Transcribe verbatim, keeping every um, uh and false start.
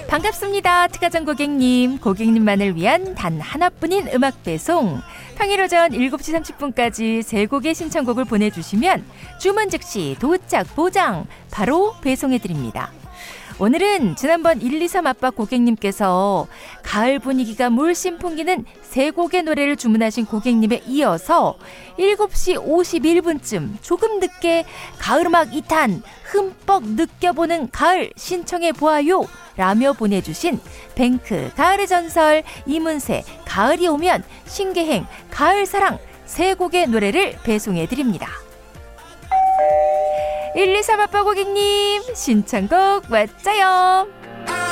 반갑습니다. 특가전 고객님, 고객님만을 위한 단 하나뿐인 음악 배송. 평일 오전 일곱 시 삼십 분까지 세 곡의 신청곡을 보내주시면 주문 즉시 도착 보장 바로 배송해드립니다. 오늘은 지난번 일, 이, 삼 아빠 고객님께서 가을 분위기가 물씬 풍기는 세 곡의 노래를 주문하신 고객님에 이어서 일곱 시 오십일 분쯤 조금 늦게 가을음악 이 탄 흠뻑 느껴보는 가을 신청해보아요 라며 보내주신 뱅크 가을의 전설, 이문세 가을이 오면, 신계행 가을사랑 세 곡의 노래를 배송해드립니다. 일, 이, 삼 아빠 고객님 신청곡 왔자요.